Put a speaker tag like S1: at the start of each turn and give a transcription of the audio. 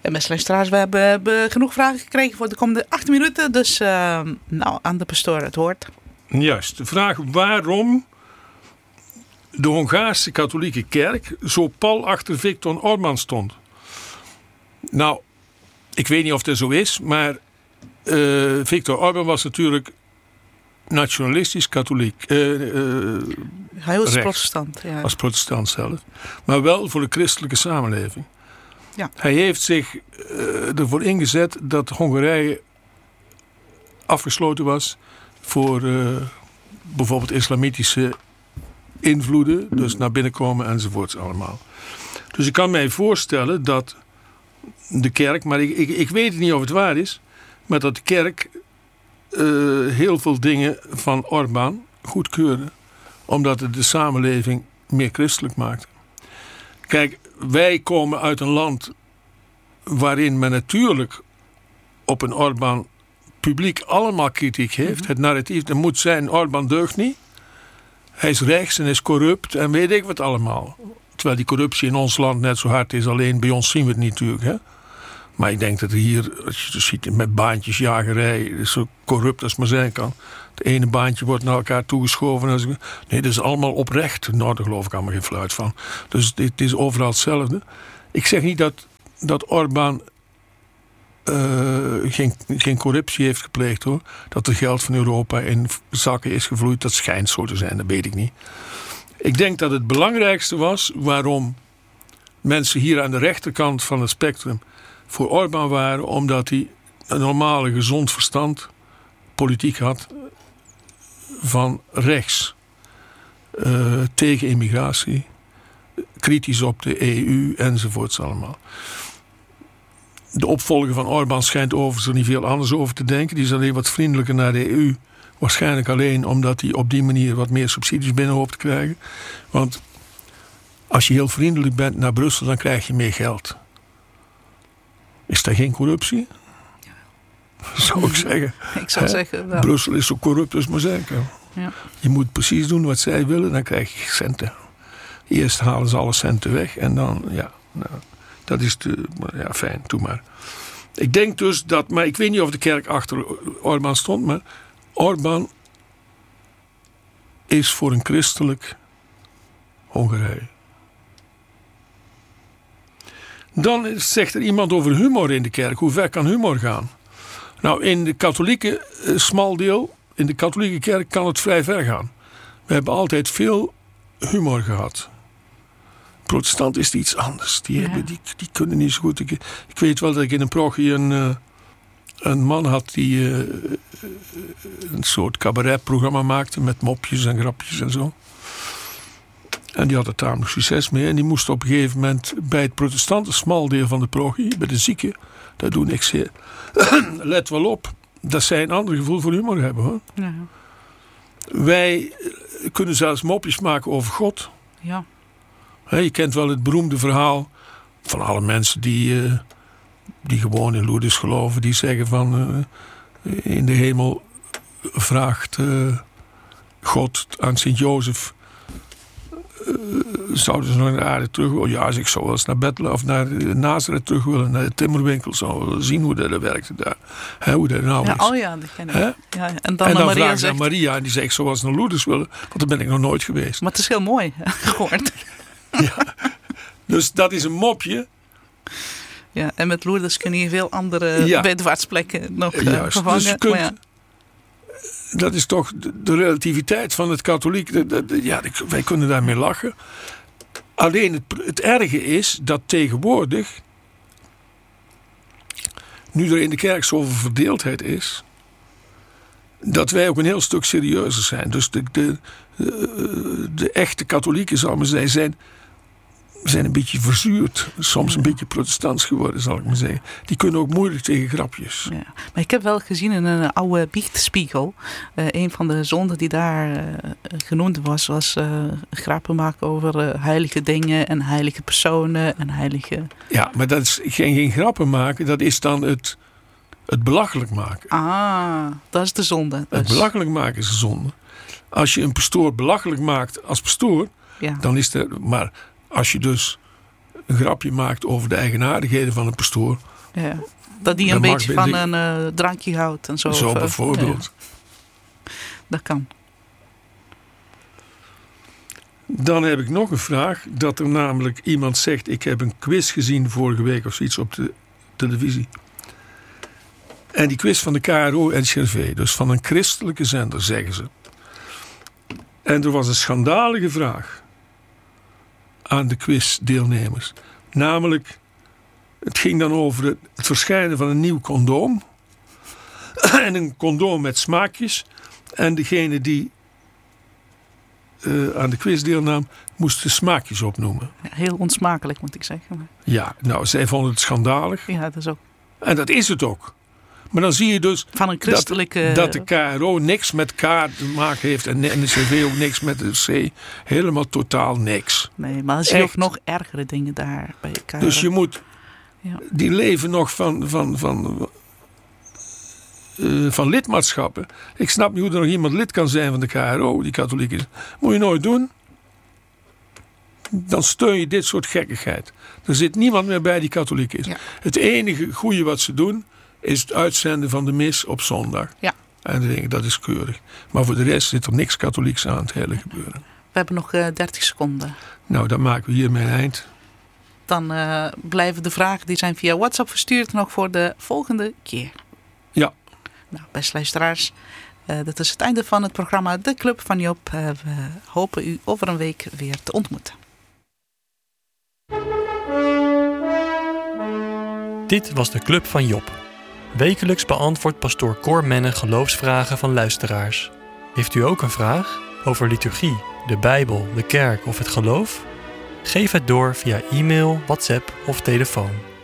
S1: En beste luisteraars, we hebben genoeg vragen gekregen voor de komende 8 minuten. Dus aan de pastoor het woord.
S2: Juist, de vraag waarom de Hongaarse katholieke kerk zo pal achter Viktor Orbán stond. Nou, ik weet niet of dat zo is, maar Viktor Orbán was natuurlijk nationalistisch katholiek.
S1: Hij was protestant. Ja.
S2: Als protestant zelf. Maar wel voor de christelijke samenleving.
S1: Ja.
S2: Hij heeft zich ervoor ingezet dat Hongarije afgesloten was voor bijvoorbeeld islamitische invloeden. Dus naar binnen komen enzovoorts allemaal. Dus ik kan mij voorstellen dat de kerk, maar ik weet niet of het waar is, maar dat de kerk heel veel dingen van Orbán goedkeurde. Omdat het de samenleving meer christelijk maakte. Kijk, wij komen uit een land waarin men natuurlijk op een Orbán publiek allemaal kritiek heeft. Het narratief, er moet zijn, Orbán deugt niet. Hij is rechts en is corrupt en weet ik wat allemaal. Terwijl die corruptie in ons land net zo hard is. Alleen bij ons zien we het niet natuurlijk. Hè? Maar ik denk dat hier, als je het ziet met baantjesjagerij, zo corrupt als maar zijn kan. Het ene baantje wordt naar elkaar toegeschoven. Nee, dat is allemaal oprecht. Nou, daar geloof ik allemaal geen fluit van. Dus het is overal hetzelfde. Ik zeg niet dat Orbán geen corruptie heeft gepleegd, hoor. Dat er geld van Europa in zakken is gevloeid. Dat schijnt zo te zijn, dat weet ik niet. Ik denk dat het belangrijkste was waarom mensen hier aan de rechterkant van het spectrum voor Orbán waren, omdat hij een normale gezond verstand politiek had van rechts, tegen immigratie, kritisch op de EU enzovoorts allemaal. De opvolger van Orbán schijnt overigens er niet veel anders over te denken. Die is alleen wat vriendelijker naar de EU. Waarschijnlijk alleen omdat hij op die manier wat meer subsidies binnen hoopt te krijgen. Want als je heel vriendelijk bent naar Brussel, dan krijg je meer geld. Is dat geen corruptie? Zou ik zeggen.
S1: Ik zou zeggen wel.
S2: Brussel is zo corrupt als maar zijn kan.
S1: Ja.
S2: Je moet precies doen wat zij willen, dan krijg je centen. Eerst halen ze alle centen weg en dan, dat is fijn, doe maar. Ik denk dus dat, maar ik weet niet of de kerk achter Orbán stond, maar Orbán is voor een christelijk Hongarije. Dan zegt er iemand over humor in de kerk. Hoe ver kan humor gaan? Nou, in de katholieke smaldeel, in de katholieke kerk kan het vrij ver gaan. We hebben altijd veel humor gehad. Protestant is het iets anders. Die die kunnen niet zo goed. Ik weet wel dat ik in een parochie een man had die een soort cabaretprogramma maakte met mopjes en grapjes en zo. En die had er tamelijk succes mee. En die moest op een gegeven moment bij het protestanten smaldeel van de parochie, bij de zieken, daar doe niks zeer. Let wel op, dat zij een ander gevoel voor humor hebben, hoor.
S1: Ja.
S2: Wij kunnen zelfs mopjes maken over God.
S1: Ja.
S2: Je kent wel het beroemde verhaal van alle mensen die gewoon in Lourdes geloven. Die zeggen van in de hemel vraagt God aan Sint-Jozef, zouden ze nog naar de aarde terug willen? Ja, als ik zou wel eens naar Bethlehem of naar Nazareth terug willen, naar de timmerwinkel, zou willen zien hoe dat werkte daar. Hoe dat nou is.
S1: Oh ja, dat ken ik. Ja, en dan
S2: Maria
S1: vraagt
S2: ze aan Maria en die zegt, ik zou wel eens naar Lourdes willen, want daar ben ik nog nooit geweest.
S1: Maar het is heel mooi gehoord.
S2: Ja. Dus dat is een mopje.
S1: Ja, en met Lourdes kun je veel andere bedevaartsplekken nog vervangen. Dus je kunt,
S2: dat is toch de relativiteit van het katholiek. Wij kunnen daarmee lachen. Alleen het erge is dat tegenwoordig, nu er in de kerk zoveel verdeeldheid is, dat wij ook een heel stuk serieuzer zijn. Dus de echte katholieken, zal ik maar zeggen, zijn een beetje verzuurd. Soms een beetje protestants geworden, zal ik maar zeggen. Die kunnen ook moeilijk tegen grapjes.
S1: Ja. Maar ik heb wel gezien in een oude biechtspiegel, een van de zonden die daar genoemd was grappen maken over heilige dingen en heilige personen en heilige... Ja,
S2: maar dat is geen grappen maken, dat is dan het belachelijk maken.
S1: Ah, dat is de zonde. Dus.
S2: Het belachelijk maken is de zonde. Als je een pastoor belachelijk maakt als pastoor, dan is het... Maar als je dus een grapje maakt over de eigenaardigheden van een pastoor,
S1: Ja. Dat die een beetje van een drankje houdt en zo.
S2: Zo bijvoorbeeld.
S1: Ja. Dat kan.
S2: Dan heb ik nog een vraag. Dat er namelijk iemand zegt... ik heb een quiz gezien vorige week of zoiets op de televisie. En die quiz van de KRO en NCRV. Dus van een christelijke zender, zeggen ze. En er was een schandalige vraag aan de quizdeelnemers. Namelijk, het ging dan over het verschijnen van een nieuw condoom. En een condoom met smaakjes. En degene die aan de quiz deelnam, moest de smaakjes opnoemen.
S1: Ja, heel onsmakelijk, moet ik zeggen.
S2: Ja, nou, zij vonden het schandalig.
S1: Ja, dat is ook.
S2: En dat is het ook. Maar dan zie je dus
S1: van een christelijke...
S2: dat de KRO niks met K te maken heeft en de NCRV ook niks met de C. Helemaal totaal niks.
S1: Nee, maar dan zie je ook nog ergere dingen daar bij de KRO.
S2: Dus je moet... Ja. Die leven nog van lidmaatschappen. Ik snap niet hoe er nog iemand lid kan zijn van de KRO, die katholiek is. Moet je nooit doen. Dan steun je dit soort gekkigheid. Er zit niemand meer bij die katholiek is. Ja. Het enige goede wat ze doen is het uitzenden van de mis op zondag.
S1: Ja.
S2: En dan denk ik, dat is keurig. Maar voor de rest zit er niks katholieks aan het hele gebeuren.
S1: We hebben nog 30 seconden.
S2: Nou, dan maken we hiermee een eind.
S1: Dan blijven de vragen die zijn via WhatsApp verstuurd nog voor de volgende keer.
S2: Ja.
S1: Nou, beste luisteraars, dat is het einde van het programma De Club van Job. We hopen u over een week weer te ontmoeten.
S3: Dit was de Club van Job. Wekelijks beantwoordt pastoor Cor Menne geloofsvragen van luisteraars. Heeft u ook een vraag over liturgie, de Bijbel, de kerk of het geloof? Geef het door via e-mail, WhatsApp of telefoon.